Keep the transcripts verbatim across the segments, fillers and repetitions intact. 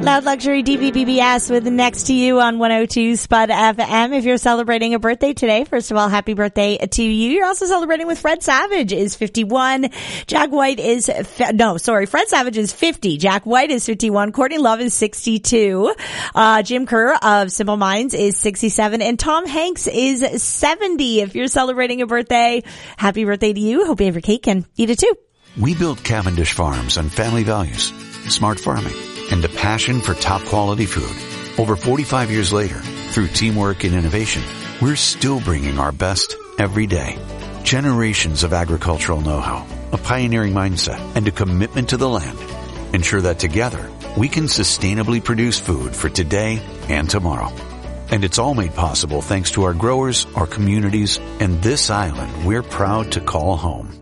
Loud Luxury D V B B S with Next to You on one oh two Spud F M. If you're celebrating a birthday today, first of all, happy birthday to you. You're also celebrating with Fred Savage is fifty-one. Jack White is, no, sorry, Fred Savage is fifty. Jack White is fifty-one. Courtney Love is sixty-two. Uh, Jim Kerr of Simple Minds is sixty-seven. And Tom Hanks is seventy. If you're celebrating a birthday, happy birthday to you. Hope you have your cake and eat it too. We built Cavendish Farms on family values, smart farming, and a passion for top quality food. Over forty-five years later, through teamwork and innovation, we're still bringing our best every day. Generations of agricultural know-how, a pioneering mindset, and a commitment to the land ensure that together we can sustainably produce food for today and tomorrow. And it's all made possible thanks to our growers, our communities, and this island we're proud to call home.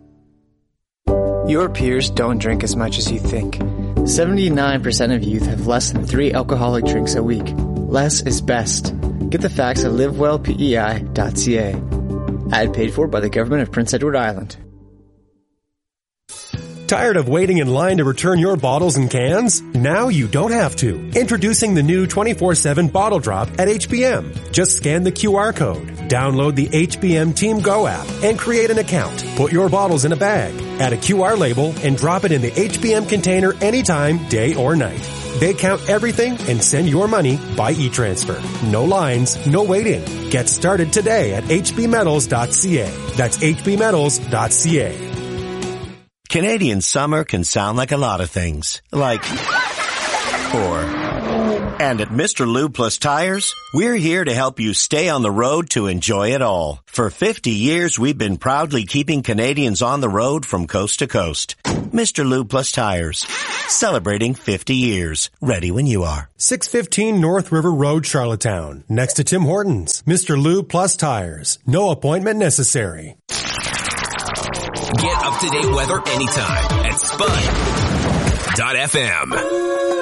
Your peers don't drink as much as you think. seventy-nine percent of youth have less than three alcoholic drinks a week. Less is best. Get the facts at live well p e i dot c a. Ad paid for by the government of Prince Edward Island. Tired of waiting in line to return your bottles and cans? Now you don't have to. Introducing the new twenty-four seven Bottle Drop at H B M. Just scan the Q R code, download the H B M Team Go app, and create an account. Put your bottles in a bag, add a Q R label, and drop it in the H B M container anytime, day or night. They count everything and send your money by e-transfer. No lines, no waiting. Get started today at h b metals dot c a. That's h b metals dot c a. Canadian summer can sound like a lot of things. Like, or, and at Mister Lube Plus Tires, we're here to help you stay on the road to enjoy it all. For fifty years, we've been proudly keeping Canadians on the road from coast to coast. Mister Lube Plus Tires, celebrating fifty years. Ready when you are. six fifteen North River Road, Charlottetown. Next to Tim Hortons. Mister Lube Plus Tires. No appointment necessary. Get up-to-date weather anytime at spud dot f m.